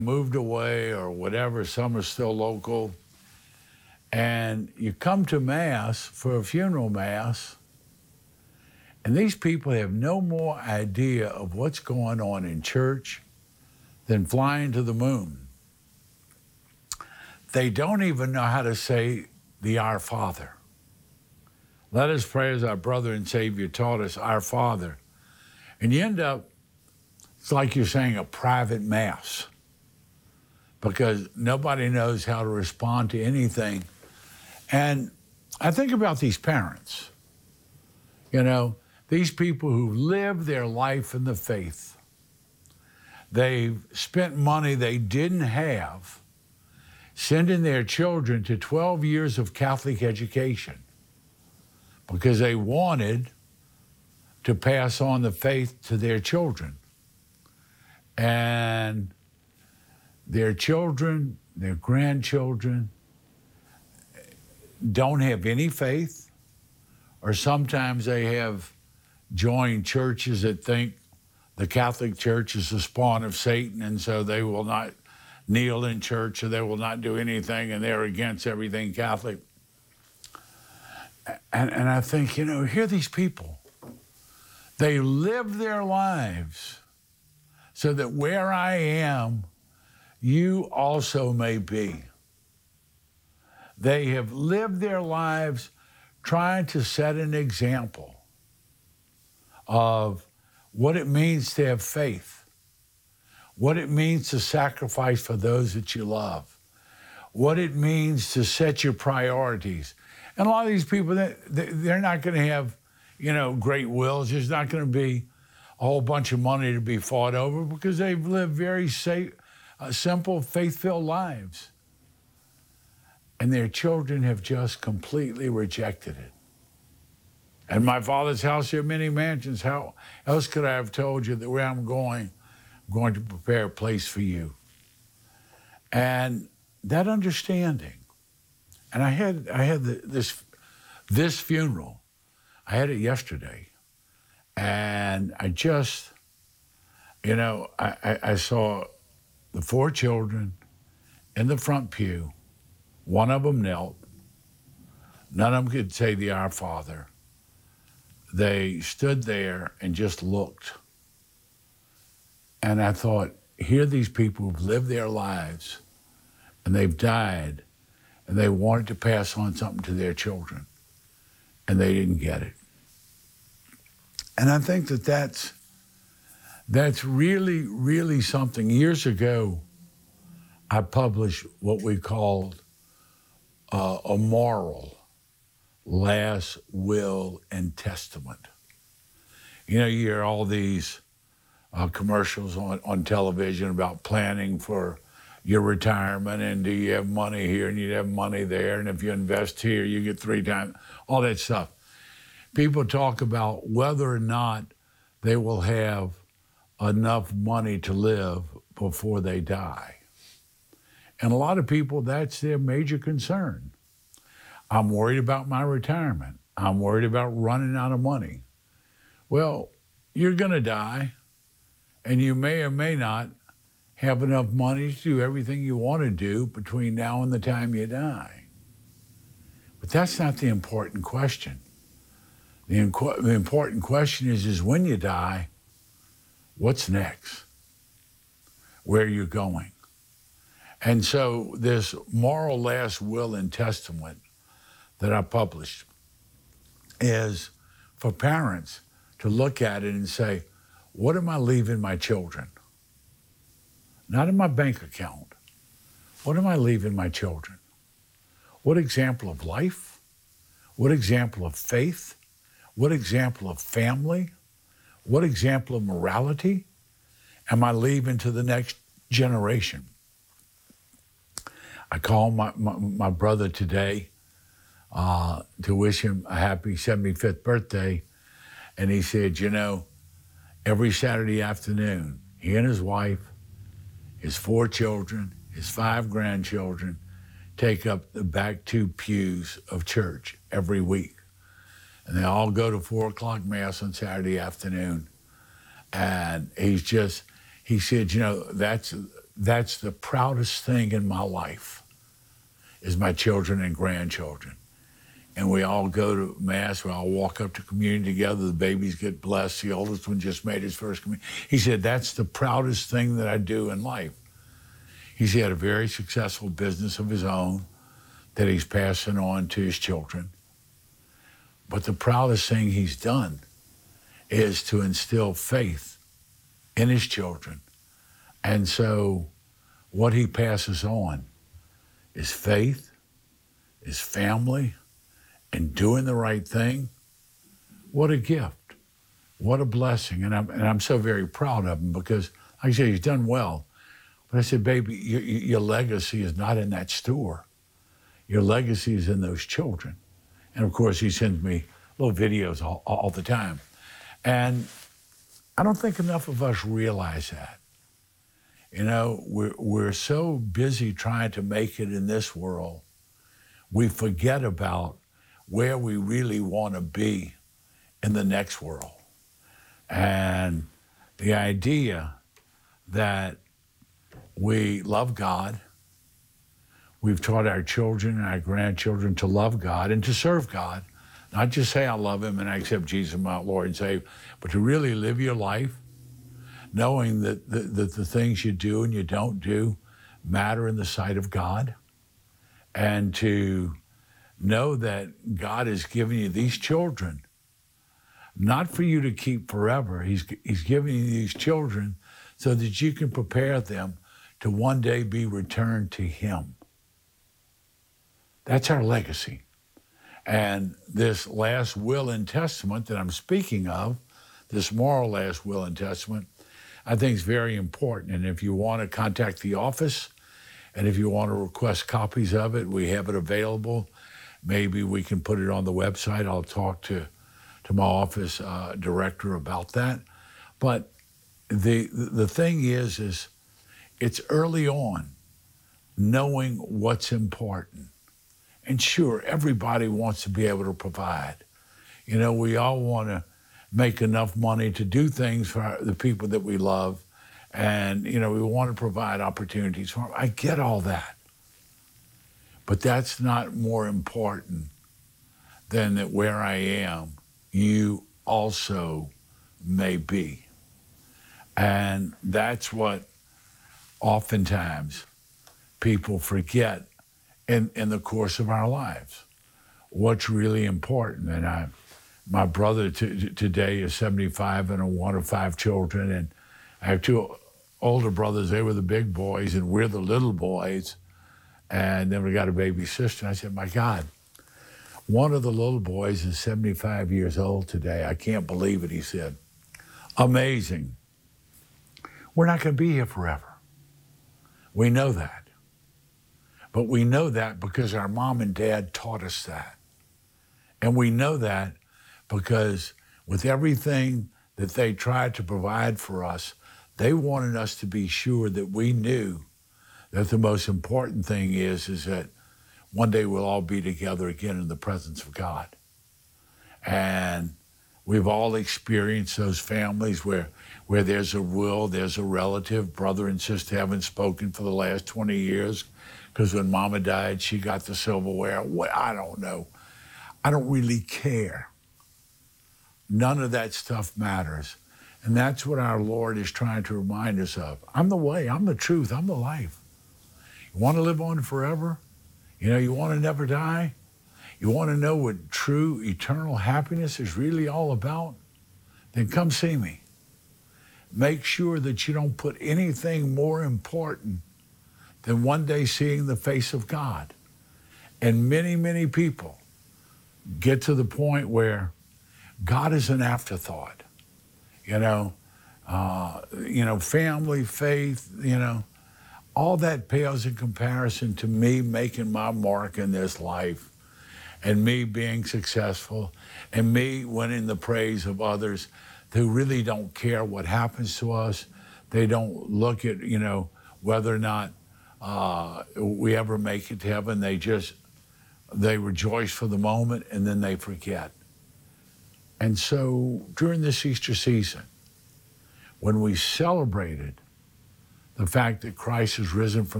moved away or whatever, some are still local, and you come to Mass for a funeral Mass, and these people have no more idea of what's going on in church than flying to the moon. They don't even know how to say the Our Father. Let us pray as our brother and Savior taught us, Our Father. And you end up, it's like you're saying a private Mass because nobody knows how to respond to anything. And I think about these parents, these people who live their life in the faith. They've spent money they didn't have, sending their children to 12 years of Catholic education because they wanted to pass on the faith to their children. And their children, their grandchildren, don't have any faith, or sometimes they have joined churches that think the Catholic Church is the spawn of Satan, and so they will not kneel in church or they will not do anything, and they're against everything Catholic. And I think, here are these people. They live their lives so that where I am, you also may be. They have lived their lives trying to set an example of what it means to have faith, what it means to sacrifice for those that you love, what it means to set your priorities. And a lot of these people, they're not going to have, great wills. There's not going to be a whole bunch of money to be fought over because they've lived very simple, faith-filled lives. And their children have just completely rejected it. And my Father's house, there are many mansions. How else could I have told you that where I'm going to prepare a place for you? And that understanding. And I had this funeral. I had it yesterday. And I just, I saw the 4 children in the front pew. One of them knelt. None of them could say the Our Father. They stood there and just looked. And I thought, here are these people who've lived their lives and they've died and they wanted to pass on something to their children and they didn't get it. And I think that's really, really something. Years ago, I published what we called a moral last will and testament. You hear all these commercials on television about planning for your retirement, and do you have money here and you have money there, and if you invest here, you get 3 times, all that stuff. People talk about whether or not they will have enough money to live before they die. And a lot of people, that's their major concern. I'm worried about my retirement. I'm worried about running out of money. Well, you're going to die, and you may or may not have enough money to do everything you want to do between now and the time you die. But that's not the important question. The important question is when you die, what's next? Where are you going? And so this moral last will and testament that I published is for parents to look at it and say, what am I leaving my children? Not in my bank account. What am I leaving my children? What example of life? What example of faith? What example of family? What example of morality am I leaving to the next generation? I called my brother today to wish him a happy 75th birthday. And he said, every Saturday afternoon, he and his wife, his 4 children, his 5 grandchildren, take up the back 2 pews of church every week. And they all go to 4 o'clock Mass on Saturday afternoon. And he said, that's the proudest thing in my life is my children and grandchildren. And we all go to Mass, we all walk up to communion together, the babies get blessed, the oldest one just made his first communion. He said, that's the proudest thing that I do in life. He had a very successful business of his own that he's passing on to his children. But the proudest thing he's done is to instill faith in his children. And so what he passes on is faith, is family, and doing the right thing. What a gift. What a blessing. And I'm so very proud of him because, like I say, he's done well. But I said, baby, your legacy is not in that store. Your legacy is in those children. And of course, he sends me little videos all the time. And I don't think enough of us realize that. You know, we're so busy trying to make it in this world, we forget about where we really want to be in the next world. And the idea that we love God, we've taught our children and our grandchildren to love God and to serve God, not just say I love him and I accept Jesus as my Lord and Savior, but to really live your life knowing that the things you do and you don't do matter in the sight of God, and to know that God has given you these children, not for you to keep forever. He's giving you these children so that you can prepare them to one day be returned to him. That's our legacy. And this last will and testament that I'm speaking of, this moral last will and testament, I think is very important. And if you want to contact the office, and if you want to request copies of it, we have it available. Maybe we can put it on the website. I'll talk to my office director about that. But the thing is it's early on knowing what's important. And sure, everybody wants to be able to provide. You know, we all want to make enough money to do things for the people that we love. And, you know, we want to provide opportunities for them. I get all that. But that's not more important than that where I am, you also may be. And that's what oftentimes people forget in the course of our lives. What's really important. And my brother today is 75 and one of 5 children. And I have 2 older brothers. They were the big boys and we're the little boys. And then we got a baby sister. And I said, my God, one of the little boys is 75 years old today. I can't believe it, he said. Amazing. We're not going to be here forever. We know that. But we know that because our mom and dad taught us that. And we know that because with everything that they tried to provide for us, they wanted us to be sure that we knew that the most important thing is that one day we'll all be together again in the presence of God. And we've all experienced those families where there's a will, there's a relative, brother and sister haven't spoken for the last 20 years because when Mama died, she got the silverware. I don't know. I don't really care. None of that stuff matters. And that's what our Lord is trying to remind us of. I'm the way, I'm the truth, I'm the life. You want to live on forever? You know, you want to never die? You want to know what true eternal happiness is really all about? Then come see me. Make sure that you don't put anything more important than one day seeing the face of God. And many, many people get to the point where God is an afterthought. Family, faith, all that pales in comparison to me making my mark in this life and me being successful and me winning the praise of others who really don't care what happens to us. They don't look at, whether or not we ever make it to heaven. They rejoice for the moment and then they forget. And so during this Easter season, when we celebrated the fact that Christ is risen from